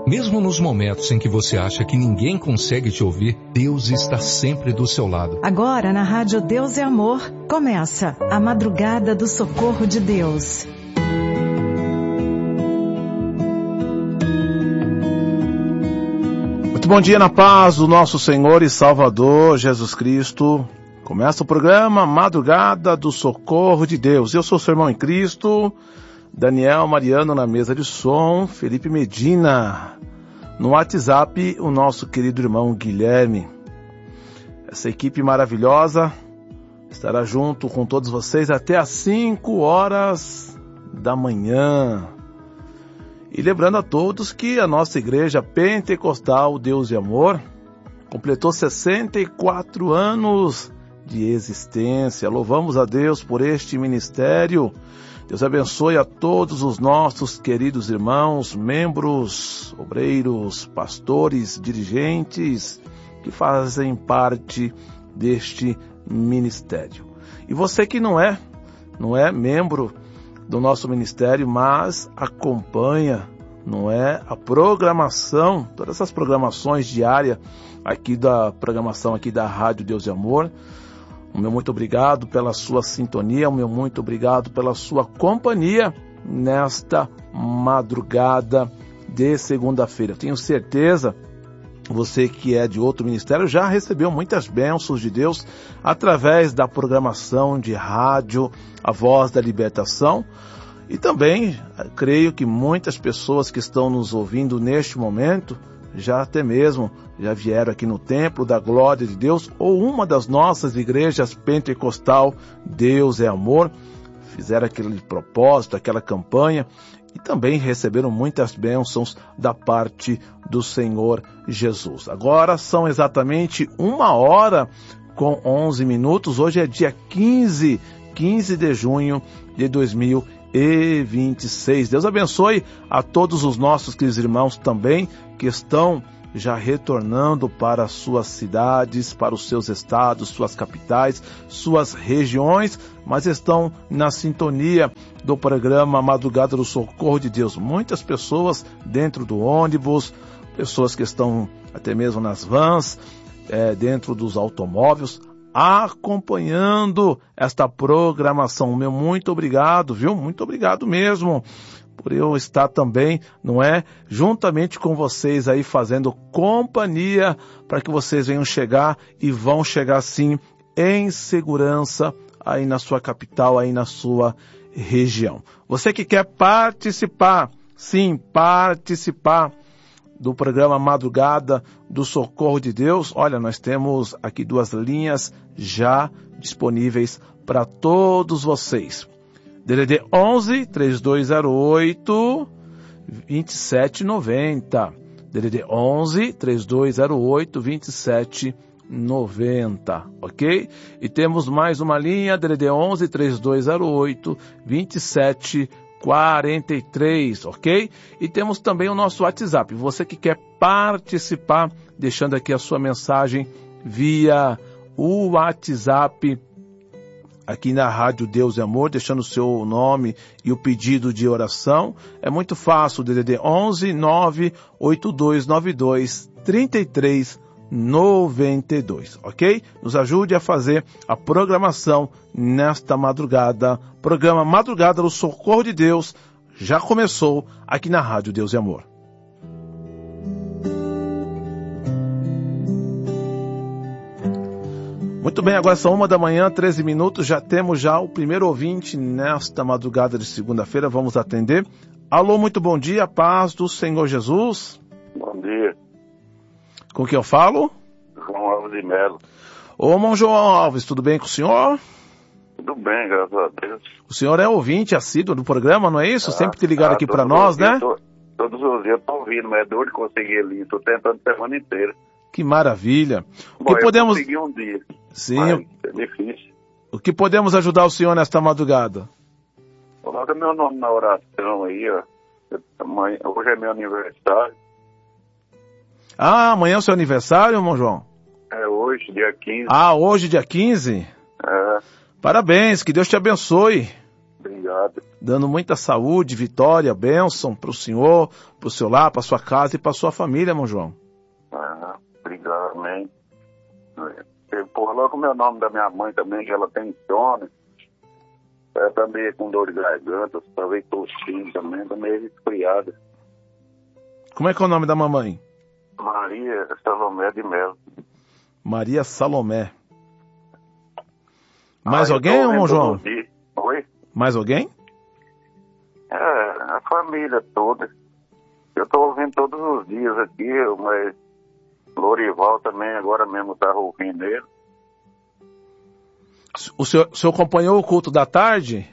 Mesmo nos momentos em que você acha que ninguém consegue te ouvir, Deus está sempre do seu lado. Agora, na Rádio Deus é Amor, começa a Madrugada do Socorro de Deus. Muito bom dia na paz do nosso Senhor e Salvador Jesus Cristo. Começa o programa Madrugada do Socorro de Deus. Eu sou seu irmão em Cristo, Daniel Mariano na mesa de som, Felipe Medina. No WhatsApp, o nosso querido irmão Guilherme. Essa equipe maravilhosa estará junto com todos vocês até às 5 horas da manhã. E lembrando a todos que a nossa igreja pentecostal Deus e Amor completou 64 anos de existência. Louvamos a Deus por este ministério. Deus abençoe a todos os nossos queridos irmãos, membros, obreiros, pastores, dirigentes que fazem parte deste ministério. E você que não é membro do nosso ministério, mas acompanha, a programação, todas essas programações diárias aqui da programação aqui da Rádio Deus e Amor. O meu muito obrigado pela sua sintonia, o meu muito obrigado pela sua companhia nesta madrugada de segunda-feira. Tenho certeza, você que é de outro ministério já recebeu muitas bênçãos de Deus através da programação de rádio, a Voz da Libertação. E também creio que muitas pessoas que estão nos ouvindo neste momento já vieram aqui no Templo da Glória de Deus ou uma das nossas igrejas pentecostal Deus é Amor, fizeram aquele propósito, aquela campanha e também receberam muitas bênçãos da parte do Senhor Jesus. Agora são exatamente 1h11. Hoje é dia 15 de junho de 2026. Deus abençoe a todos os nossos queridos irmãos também que estão já retornando para suas cidades, para os seus estados, suas capitais, suas regiões, mas estão na sintonia do programa Madrugada do Socorro de Deus. Muitas pessoas dentro do ônibus, pessoas que estão até mesmo nas vans, dentro dos automóveis, acompanhando esta programação. Meu muito obrigado, viu? Muito obrigado mesmo por eu estar também, juntamente com vocês aí fazendo companhia para que vocês venham chegar e vão chegar sim em segurança aí na sua capital, aí na sua região. Você que quer participar do programa Madrugada do Socorro de Deus, olha, nós temos aqui 2 linhas já disponíveis para todos vocês. DDD 11 3208 2790. DDD 11 3208 2790, ok? E temos mais uma linha, DDD 11 3208 2743, ok? E temos também o nosso WhatsApp. Você que quer participar, deixando aqui a sua mensagem via o WhatsApp aqui na Rádio Deus e Amor, deixando o seu nome e o pedido de oração. É muito fácil, DDD 11 98292 3392, ok? Nos ajude a fazer a programação nesta madrugada. Programa Madrugada do Socorro de Deus já começou aqui na Rádio Deus e Amor. Muito bem, agora são 1h13, já temos o primeiro ouvinte nesta madrugada de segunda-feira, vamos atender. Alô, muito bom dia, paz do Senhor Jesus. Bom dia. Com quem eu falo? João Alves de Melo. Ô, irmão João Alves, tudo bem com o senhor? Tudo bem, graças a Deus. O senhor é ouvinte assíduo do programa, não é isso? Sempre te ligaram aqui para nós, né? Todos os dias eu tô ouvindo, mas é duro de conseguir ali, tô tentando a semana inteira. Que maravilha. Eu consegui um dia. Sim. É difícil. O que podemos ajudar o senhor nesta madrugada? Coloca meu nome na oração aí, ó. Hoje é meu aniversário. Ah, amanhã é o seu aniversário, irmão João? É hoje, dia 15. Ah, hoje, dia 15? É. Parabéns, que Deus te abençoe. Obrigado. Obrigado. Dando muita saúde, vitória, bênção para o senhor, para o seu lar, para sua casa e para sua família, irmão João. Obrigado, amém. Por logo o meu nome da minha mãe também, que ela tem insônia. Ela tá meio com dor de garganta, talvez tossindo também, tá meio resfriada. Como é que é o nome da mamãe? Maria Salomé de Melo. Maria Salomé. Mais alguém, irmão João? Oi? Mais alguém? A família toda. Eu tô ouvindo todos os dias aqui, mas Lorival também agora mesmo tá ouvindo ele. O senhor acompanhou o culto da tarde?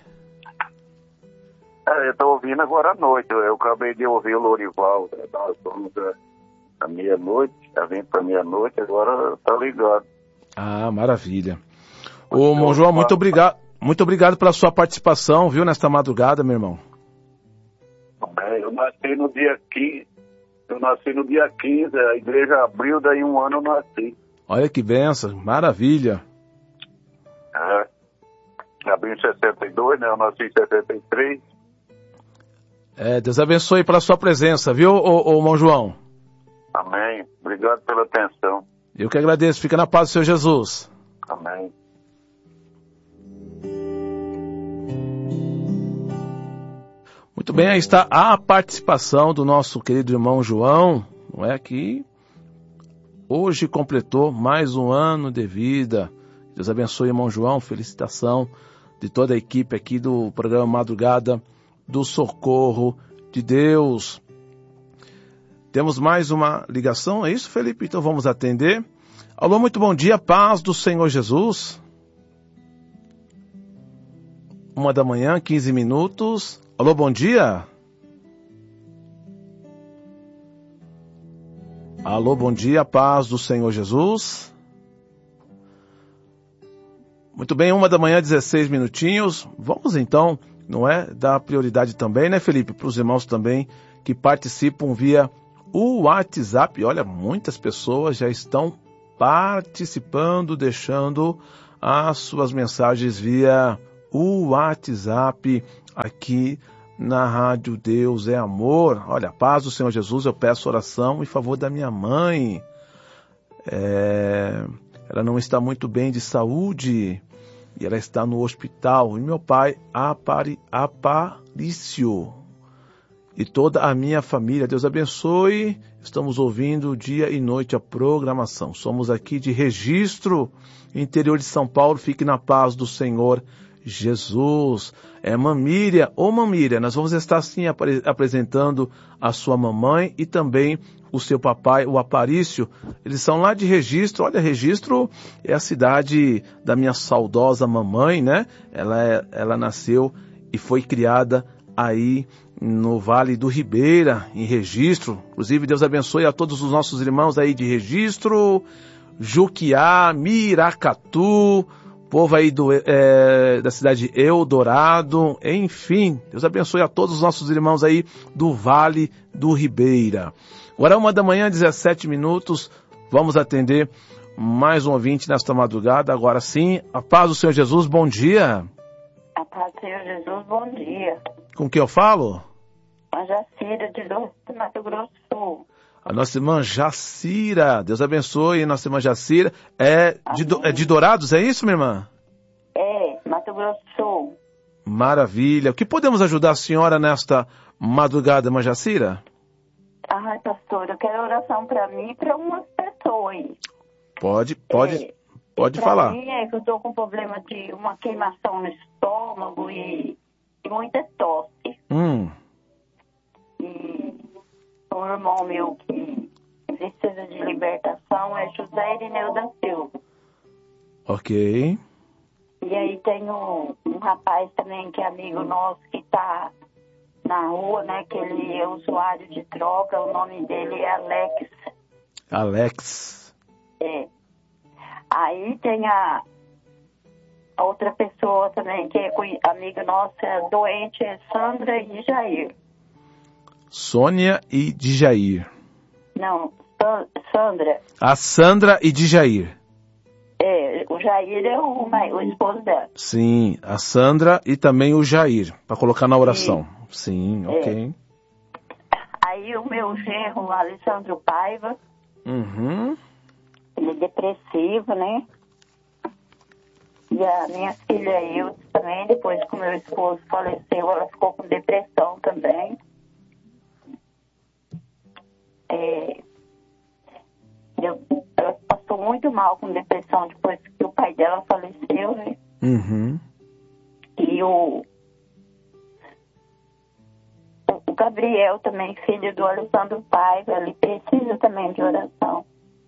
Eu tô ouvindo agora à noite. Eu acabei de ouvir o Lorival. Nós fomos à meia-noite, já vem pra meia-noite, agora tá ligado. Ah, maravilha. Ô, irmão João, muito obrigado pela sua participação, viu, nesta madrugada, meu irmão. Eu nasci no dia 15, a igreja abriu, daí um ano eu nasci. Olha que benção, maravilha. Abriu em 62, né? Eu nasci em 73. Deus abençoe pela sua presença, viu, ô irmão João? Amém. Obrigado pela atenção. Eu que agradeço. Fica na paz do Senhor Jesus. Amém. Muito bem, aí está a participação do nosso querido irmão João, não é, que hoje completou mais um ano de vida. Deus abençoe, irmão João, felicitação de toda a equipe aqui do programa Madrugada do Socorro de Deus. Temos mais uma ligação, é isso, Felipe? Então vamos atender. Alô, muito bom dia, paz do Senhor Jesus. 1h, 15 minutos. Alô, bom dia. Alô, bom dia, paz do Senhor Jesus. Muito bem, 1h, 16 minutinhos. Vamos então, não é, dar prioridade também, né, Felipe, para os irmãos também que participam via o WhatsApp. Olha, muitas pessoas já estão participando, deixando as suas mensagens via o WhatsApp aqui na Rádio Deus é Amor. Olha, a paz do Senhor Jesus, eu peço oração em favor da minha mãe. Ela não está muito bem de saúde e ela está no hospital. E meu pai, Aparício, e toda a minha família. Deus abençoe. Estamos ouvindo dia e noite a programação. Somos aqui de Registro, interior de São Paulo. Fique na paz do Senhor Jesus. Mamília, Mamília, nós vamos estar sim apresentando a sua mamãe e também o seu papai, o Aparício. Eles são lá de Registro. Olha, Registro é a cidade da minha saudosa mamãe, né? Ela nasceu e foi criada aí no Vale do Ribeira, em Registro. Inclusive, Deus abençoe a todos os nossos irmãos aí de Registro, Juquiá, Miracatu, povo aí da cidade de Eldorado, enfim, Deus abençoe a todos os nossos irmãos aí do Vale do Ribeira. Agora 1h, 17 minutos, vamos atender mais um ouvinte nesta madrugada. Agora sim, a paz do Senhor Jesus, bom dia. A paz do Senhor Jesus, bom dia. Com quem eu falo? A Jacira de Mato Grosso do Sul. A nossa irmã Jacira, Deus abençoe, nossa irmã Jacira. É de Dourados, é isso, minha irmã? Mato Grosso do Sul. Maravilha. O que podemos ajudar a senhora nesta madrugada, irmã Jacira? Ai, pastor, eu quero oração para mim e para umas pessoas aí. Pode falar. Para mim é que eu estou com problema de uma queimação no estômago e muita tosse. E o irmão meu que precisa de libertação é José Irineu da Silva. Ok. E aí tem um rapaz também que é amigo nosso que está na rua, né? Que ele é usuário de droga, o nome dele é Alex. Alex. Aí tem a outra pessoa também que é amiga nossa, é doente, é Sandra e Jair. Sônia e Djair. Não, Sandra. A Sandra e Djair. O Jair é o esposo dela. Sim, a Sandra e também o Jair, para colocar na oração. Sim, ok. Aí o meu genro, o Alessandro Paiva, Uhum. ele é depressivo, né? E a minha filha eu também, depois que o meu esposo faleceu, ela ficou com depressão também. Ela passou muito mal com depressão depois que o pai dela faleceu, né? Uhum. E o Gabriel também, filho do Alessandro Paiva, ele precisa também de oração.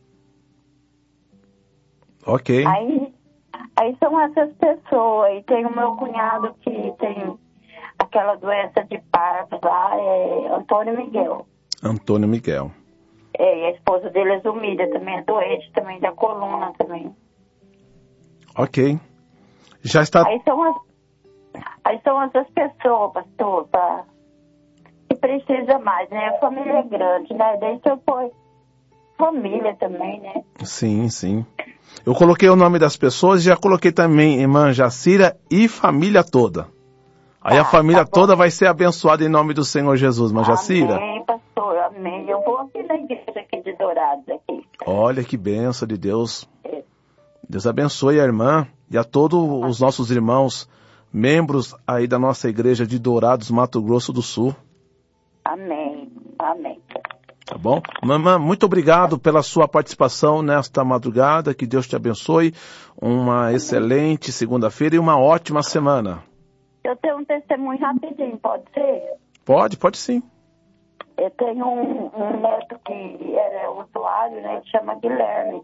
Ok. Aí são essas pessoas. E tem o meu cunhado que tem aquela doença de Parkinson lá, Antônio Miguel. Antônio Miguel. E a esposa dele é Zumida, também é doente, também da coluna também. Ok. Já está... Aí são essas pessoas, pastor, que precisa mais, né? A família é grande, né? Daí você põe família também, né? Sim, sim. Eu coloquei o nome das pessoas e já coloquei também irmã Jacira e família toda. Aí a família toda vai ser abençoada em nome do Senhor Jesus, irmã Jacira. Amém, pastor, amém. Eu vou aqui na igreja aqui de Dourados aqui. Olha que bênção de Deus. Deus abençoe a irmã e a todos os nossos irmãos, membros aí da nossa igreja de Dourados, Mato Grosso do Sul. Amém, amém. Tá bom? Mamãe, muito obrigado pela sua participação nesta madrugada. Que Deus te abençoe. Uma excelente segunda-feira e uma ótima semana. Eu tenho um testemunho rapidinho, pode ser? Pode sim. Eu tenho um neto que era usuário, né? Que chama Guilherme.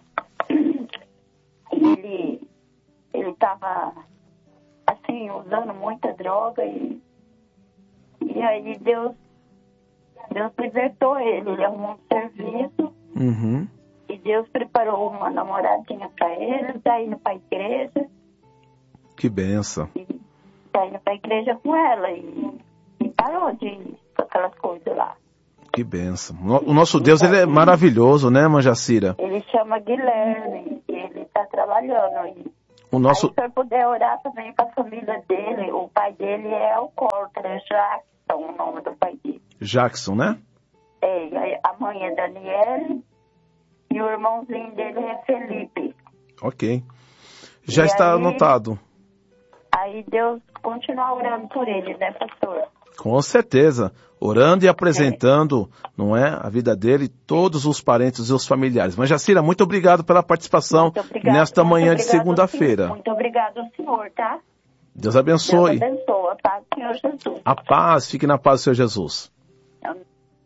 E ele estava, assim, usando muita droga e aí Deus libertou ele. Ele arrumou um serviço. Uhum. E Deus preparou uma namoradinha para ele, tá indo para a igreja. Que benção. E tá indo para a igreja com ela e parou de ir com aquelas coisas lá. Que benção. O nosso Deus, ele é maravilhoso, né, irmã Jacira? Ele chama Guilherme, e ele está trabalhando. Aí, O nosso... se o senhor puder orar também para a família dele, o pai dele é alcoólatra, é Jackson, o nome do pai dele. Jackson, né? A mãe é Daniele e o irmãozinho dele é Felipe. Ok. Já está anotado. Aí Deus continua orando por ele, né, pastor? Com certeza. Orando e apresentando, não é, a vida dele, todos os parentes e os familiares. Mas, Jacira, muito obrigado pela participação nesta manhã de segunda-feira. Muito obrigado ao senhor, tá? Deus abençoe. Deus abençoe. A paz do Senhor Jesus. A paz, fique na paz do Senhor Jesus. Amém.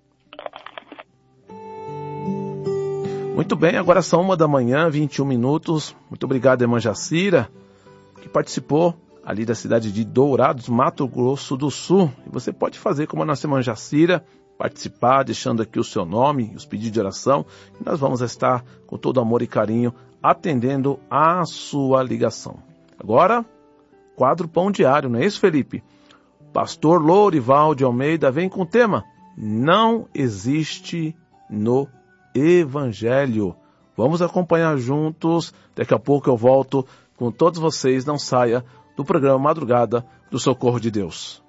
Muito bem, agora são 1h, 21 minutos. Muito obrigado, irmã Jacira, que participou ali da cidade de Dourados, Mato Grosso do Sul. E você pode fazer como a nossa irmã Jacira, participar, deixando aqui o seu nome, os pedidos de oração. E nós vamos estar com todo amor e carinho atendendo a sua ligação. Agora, quadro Pão Diário, não é isso, Felipe? Pastor Lourival de Almeida vem com o tema Não Existe no Evangelho. Vamos acompanhar juntos. Daqui a pouco eu volto com todos vocês. Não saia do programa Madrugada do Socorro de Deus.